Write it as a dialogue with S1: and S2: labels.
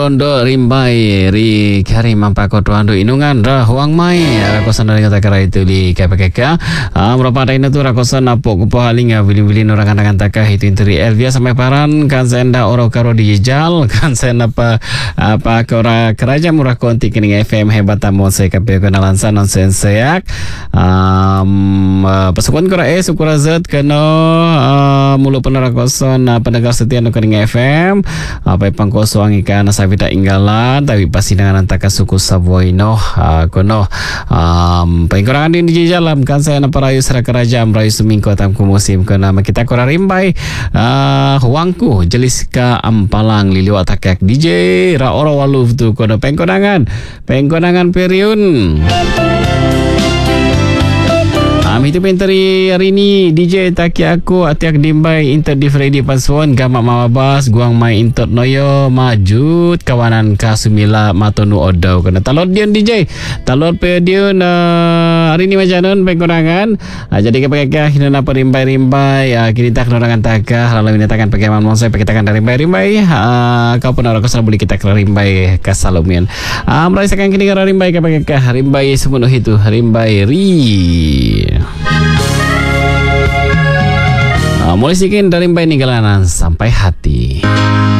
S1: Ondo rimbai ri kari mampako tuandu inungan dah huang mai rakosan dari kata kara itu di KPKK berapa ada ini tu rakosan apok kupo halinga bili-bili nurangan-rangan takah itu interi Elvia sampai paran kan senda oro karo dijal kan senda apa kora keraja murah konti kening FM hebat tamu saya KPK kenalan sanon senseak pasukan kora sukura zat kena mulu penerakosan pendengar setia kening FM apa pangkosong ikan Vita inggalan tapi pasti dengan antaka suku Savoino kono pengkurangan di jalan kan saya nampak rayu serak kerajaan rayu seminggu tamku musim kena kita korang rimbai huangku jeliska ampalang liliu atakiak DJ ra ora waluf tu kono pengkurangan periun itu penteri hari ini DJ taki aku atiak dimbai inter di Freddy Pansuan gamak mawabas guang mai inter noyo majut kawanan kasumila matonu odau kena talot diun DJ talot pe diun hari ini macam non pengkurangan jadi kepakaikan hinana perimbai-rimbai kini tak norangan taka lalu minatakan bagaimana monsai pakitakan dari rimbai kau pun orang kesal boleh kita rimbai kasalumian merasakan kini rimbai kepakaikan rimbai sepenuh itu rimbai mulai sikin dari Mbak Ninggalanan sampai hati.